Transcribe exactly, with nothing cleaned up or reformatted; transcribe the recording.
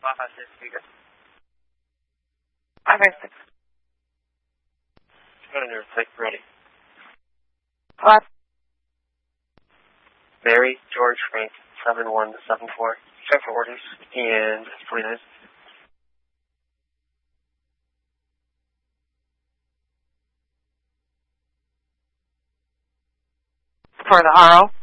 five five six, speaker. five five six. Go to take ready. What? Mary, George, Frank, seven one seven four. Check for orders. And twenty-nine. For the R O?